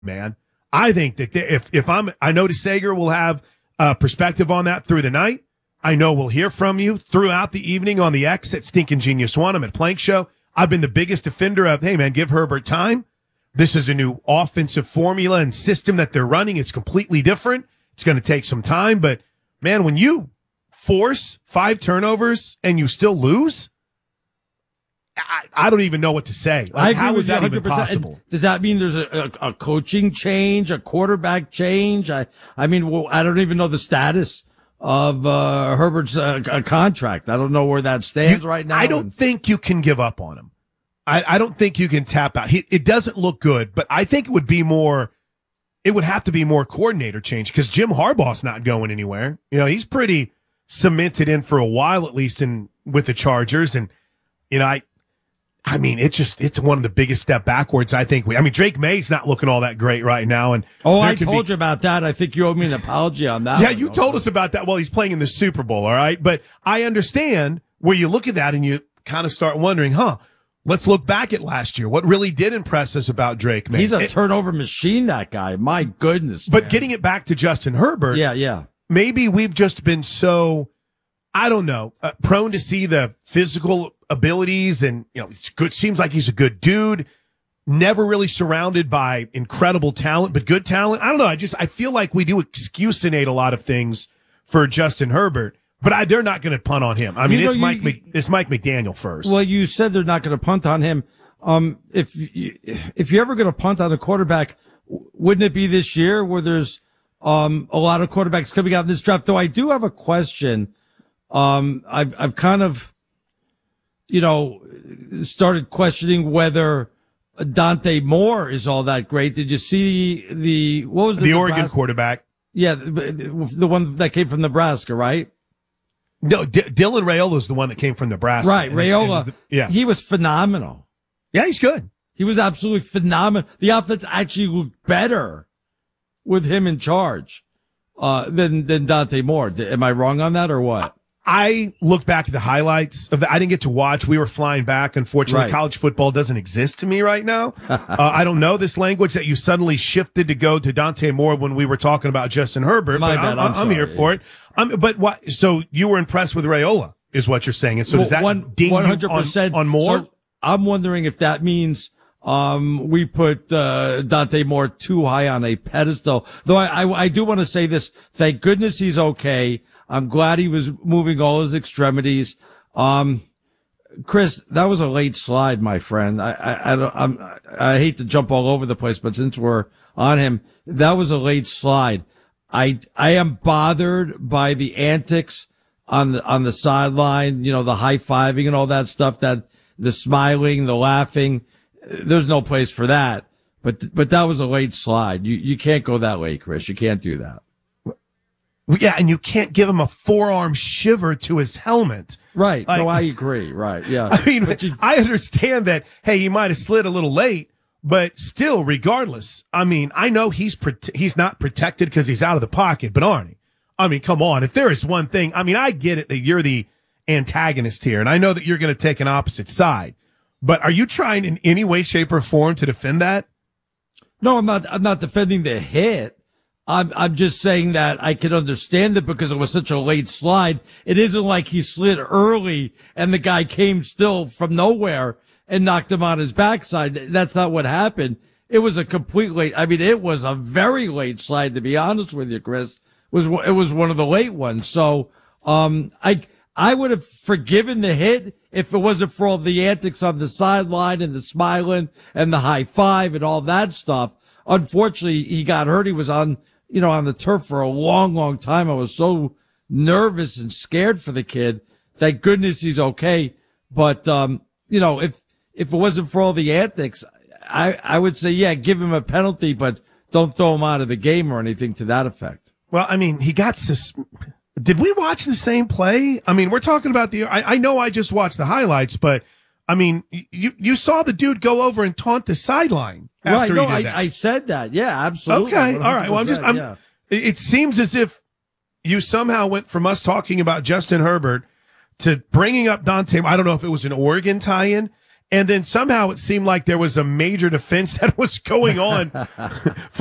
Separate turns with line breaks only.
man. I think that I know DeSager will have perspective on that through the night. I know we'll hear from you throughout the evening on the X at Stinkin' Genius One. I'm at Plank Show. I've been the biggest defender of, hey, man, give Herbert time. This is a new offensive formula and system that they're running. It's completely different. It's going to take some time. But, man, when you force 5 turnovers and you still lose, I don't even know what to say. Like, how is that even possible?
Does that mean there's a coaching change, a quarterback change? I don't even know the status of Herbert's contract. I don't know where that stands right now.
I don't think you can give up on him. I don't think you can tap out. It doesn't look good, but I think it would have to be more coordinator change because Jim Harbaugh's not going anywhere. You know, he's pretty cemented in for a while, at least with the Chargers. And, you know, I mean, it's one of the biggest step backwards, I think. Drake May's not looking all that great right now. And
I told you about that. I think you owe me an apology on that.
Yeah, you told us about that while he's playing in the Super Bowl, all right? But I understand where you look at that and you kind of start wondering, let's look back at last year. What really did impress us about Drake May?
He's a turnover machine, that guy. My goodness,
But
man.
getting it back to Justin Herbert.
Yeah.
Maybe we've just been so, I don't know, prone to see the physical abilities and, you know, it's good. Seems like he's a good dude. Never really surrounded by incredible talent, but good talent. I don't know. I feel like we do excusinate a lot of things for Justin Herbert. But they're not going to punt on him. It's Mike McDaniel first.
Well, you said they're not going to punt on him. If you're ever going to punt on a quarterback, wouldn't it be this year where there's a lot of quarterbacks coming out in this draft? Though I do have a question. I've kind of, you know, started questioning whether Dante Moore is all that great. Did you see the
Oregon quarterback?
Yeah, the one that came from Nebraska, right?
No, Dylan Raiola is the one that came from Nebraska.
Right, Raiola. He was phenomenal.
Yeah, he's good.
He was absolutely phenomenal. The offense actually looked better with him in charge than Dante Moore. Am I wrong on that or what?
I look back at the highlights of I didn't get to watch. We were flying back. Unfortunately,
Right.
College football doesn't exist to me right now. I don't know this language that you suddenly shifted to go to Dante Moore when we were talking about Justin Herbert.
My bad.
I'm here for it. But what? So you were impressed with Raiola, is what you're saying? And so does that ding 100% on Moore?
So I'm wondering if that means we put Dante Moore too high on a pedestal. Though I do want to say this. Thank goodness he's okay. I'm glad he was moving all his extremities. Chris, that was a late slide, my friend. I hate to jump all over the place, but since we're on him, that was a late slide. I am bothered by the antics on the sideline, you know, the high-fiving and all that stuff, that the smiling, the laughing. There's no place for that. But that was a late slide. You can't go that late, Chris. You can't do that.
Yeah, and you can't give him a forearm shiver to his helmet.
Right. No, I agree. Right. Yeah.
I mean, I understand that, hey, he might have slid a little late, but still, regardless, I mean, I know he's not protected because he's out of the pocket, but Arnie, I mean, come on. If there is one thing, I mean, I get it that you're the antagonist here, and I know that you're going to take an opposite side, but are you trying in any way, shape, or form to defend that?
No, I'm not defending the hit. I'm just saying that I can understand it because it was such a late slide. It isn't like he slid early and the guy came still from nowhere and knocked him on his backside. That's not what happened. It was a complete late. I mean, it was a very late slide, to be honest with you, Chris. It was one of the late ones. So, I would have forgiven the hit if it wasn't for all the antics on the sideline and the smiling and the high five and all that stuff. Unfortunately, he got hurt. He was on the turf for a long, long time. I was so nervous and scared for the kid. Thank goodness he's okay. But, if it wasn't for all the antics, I would say, yeah, give him a penalty, but don't throw him out of the game or anything to that effect.
Well, I mean, he got did we watch the same play? I mean, we're talking about I know I just watched the highlights, but I mean, you saw the dude go over and taunt the sideline.
Right. No, I said that. Yeah, absolutely.
Okay. All right. Well, it seems as if you somehow went from us talking about Justin Herbert to bringing up Dante. I don't know if it was an Oregon tie-in. And then somehow it seemed like there was a major defense that was going on